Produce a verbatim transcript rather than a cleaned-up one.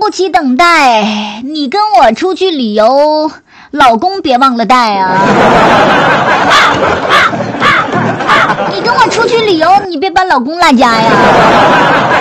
不起等待，你跟我出去旅游，老公别忘了带啊！你跟我出去旅游，你别把老公落家呀！